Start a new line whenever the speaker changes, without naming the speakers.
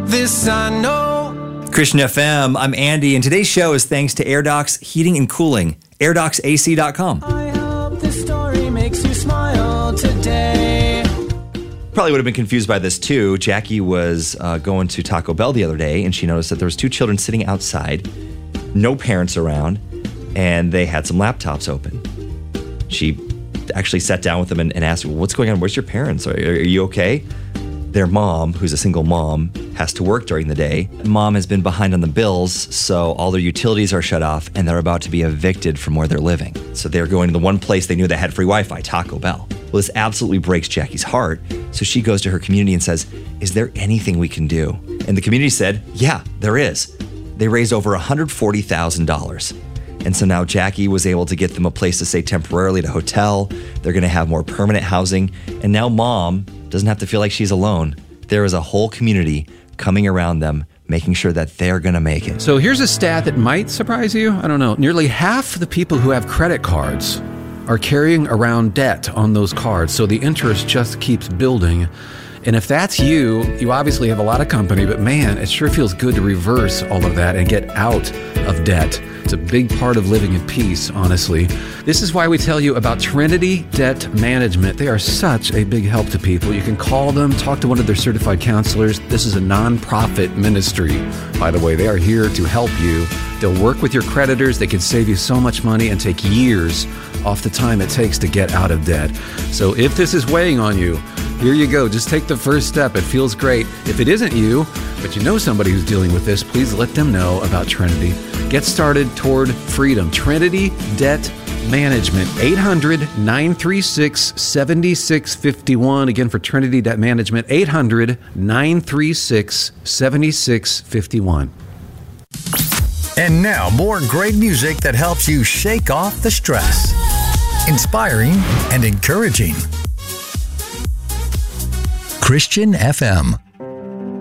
This I know.
Christian FM, I'm Andy, and today's show is thanks to AirDocs Heating and Cooling, AirDocsAC.com.
I hope this story makes you smile today.
Probably would have been confused by this too. Jackie was going to Taco Bell the other day, and she noticed that there was two children sitting outside, no parents around, and they had some laptops open. She actually sat down with them and asked, well, what's going on? Where's your parents? Are you okay? Their mom, who's a single mom, has to work during the day. Mom has been behind on the bills, so all their utilities are shut off, and they're about to be evicted from where they're living. So they're going to the one place they knew that had free Wi-Fi, Taco Bell. Well, this absolutely breaks Jackie's heart, so she goes to her community and says, is there anything we can do? And the community said, yeah, there is. They raised over $140,000. And so now Jackie was able to get them a place to stay temporarily at a hotel. They're going to have more permanent housing. And now Mom doesn't have to feel like she's alone. There is a whole community coming around them, making sure that they're going to make it.
So here's a stat that might surprise you. I don't know. Nearly half the people who have credit cards are carrying around debt on those cards. So the interest just keeps building. And if that's you, you obviously have a lot of company, but man, it sure feels good to reverse all of that and get out of debt. It's a big part of living in peace, honestly. This is why we tell you about Trinity Debt Management. They are such a big help to people. You can call them, talk to one of their certified counselors. This is a nonprofit ministry. By the way, they are here to help you. They'll work with your creditors. They can save you so much money and take years off the time it takes to get out of debt. So if this is weighing on you, here you go. Just take the first step. It feels great. If it isn't you, but you know somebody who's dealing with this, please let them know about Trinity. Get started toward freedom. Trinity Debt Management, 800-936-7651. Again, for Trinity Debt Management, 800-936-7651.
And now, more great music that helps you shake off the stress. Inspiring and encouraging. Christian FM.